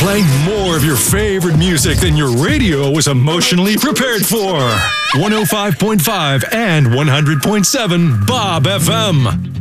Playing more of your favorite music than your radio was emotionally prepared for. 105.5 and 100.7 Bob FM.